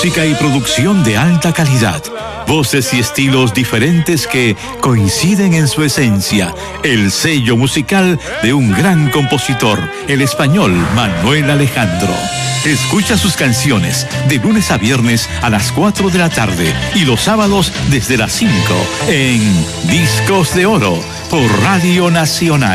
Música y producción de alta calidad. Voces y estilos diferentes que coinciden en su esencia. El sello musical de un gran compositor, el español Manuel Alejandro. Escucha sus canciones de lunes a viernes a las 4 de la tarde y los sábados desde las 5 en Discos de Oro por Radio Nacional.